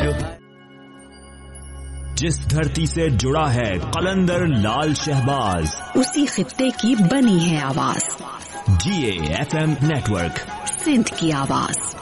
जिस धरती से जुड़ा है कलंदर लाल शहबाज, उसी खित्ते की बनी है आवाज। GAFM नेटवर्क, सिंध की आवाज।